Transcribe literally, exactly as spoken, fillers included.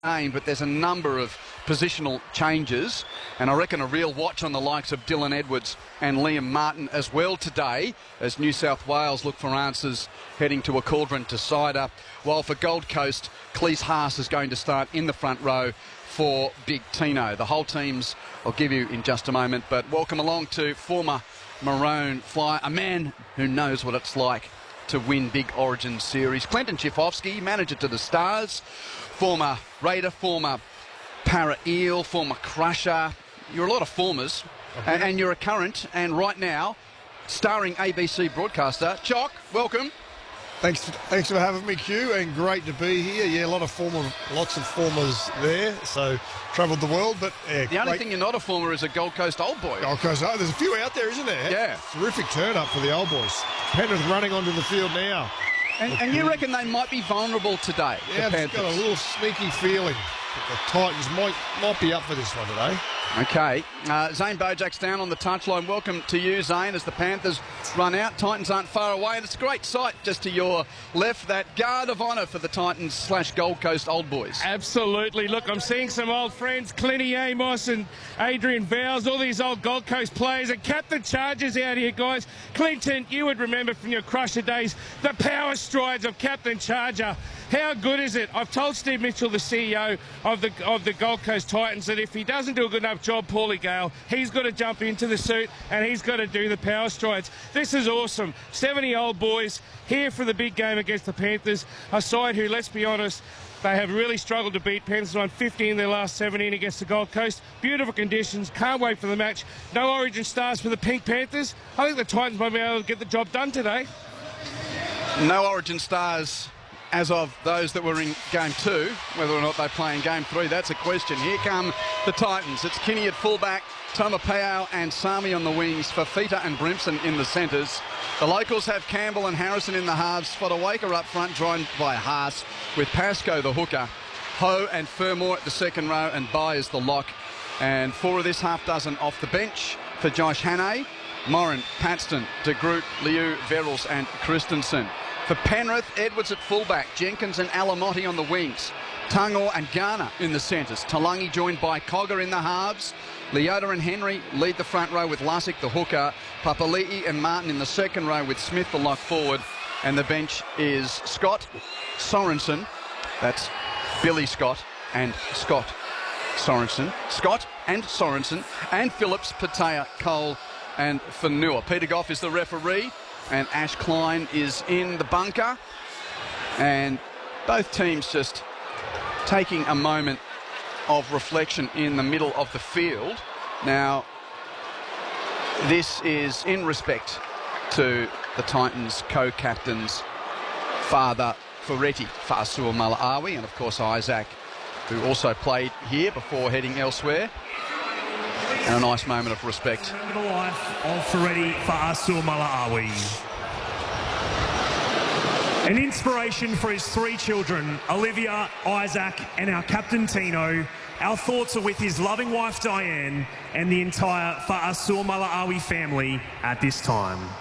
But there's a number of positional changes, and I reckon a real watch on the likes of Dylan Edwards and Liam Martin as well today, as New South Wales look for answers heading to a cauldron to cider, while for Gold Coast, Cleese Haas is going to start in the front row for Big Tino. The whole teams I'll give you in just a moment, but welcome along to former Maroon Flyer, a man who knows what it's like to win big Origin series. Clinton Schifcofske, manager to the Stars, former Raider, former Para Eel, former Crusher. You're a lot of formers, okay. and, and you're a current, and right now, starring A B C broadcaster. Chock, welcome. Thanks, thanks for having me, Q, and great to be here. Yeah, a lot of former, lots of formers there, so travelled the world. But yeah, the only great. thing you're not a former is a Gold Coast old boy. Gold Coast, oh, there's a few out there, isn't there? Yeah, terrific turn up for the old boys. Penrith running onto the field now. And, and you reckon they might be vulnerable today? Yeah, I've got a little sneaky feeling that the Titans might might be up for this one today. Okay, uh, Zane Bojak's down on the touchline. Welcome to you, Zane, as the Panthers run out. Titans aren't far away, and it's a great sight just to your left, that guard of honour for the Titans slash Gold Coast old boys. Absolutely. Look, I'm seeing some old friends, Clinty Amos and Adrian Vowles, all these old Gold Coast players, and Captain Chargers out here, guys. Clinton, you would remember from your Crusher days the power strides of Captain Charger. How good is it? I've told Steve Mitchell, the C E O of the of the Gold Coast Titans, that if he doesn't do a good enough job, Paulie Gale, he's got to jump into the suit and he's got to do the power strides. This is awesome. seventy old boys here for the big game against the Panthers, a side who, let's be honest, they have really struggled to beat. Panthers won fifteen in their last seventeen against the Gold Coast. Beautiful conditions. Can't wait for the match. No Origin stars for the Pink Panthers. I think the Titans might be able to get the job done today. No Origin stars as of those that were in game two. Whether or not they play in game three, that's a question. Here come the Titans. It's Kinney at fullback, Tomapao and Sami on the wings, Fafita and Brimson in the centres. The locals have Campbell and Harrison in the halves, Fodawaker up front, joined by Haas, with Pascoe the hooker, Ho and Fermor at the second row, and Bai is the lock. And four of this half dozen off the bench for Josh Hannay, Morin, Paxton, De Groot, Liu, Verrills and Christensen. For Penrith, Edwards at fullback, Jenkins and Alamotti on the wings, Tangor and Garner in the centres, Talangi joined by Cogger in the halves, Leota and Henry lead the front row with Lussick the hooker, Papali'i and Martin in the second row with Smith the lock forward, and the bench is Scott, Sorensen, that's Billy Scott and Scott Sorensen, Scott and Sorensen, and Phillips, Patea, Cole and Fanua. Peter Goff is the referee, and Ash Klein is in the bunker, and both teams just taking a moment of reflection in the middle of the field. Now, this is in respect to the Titans co-captain's father, Ferretti Fa'asua Mala'awi, and of course Isaac, who also played here before heading elsewhere. And a nice moment of respect. Remember the life of Ferretti Fa'asua Mala'awi. An inspiration for his three children, Olivia, Isaac and our captain Tino. Our thoughts are with his loving wife Diane and the entire Fa'asua Mala'awi family at this time.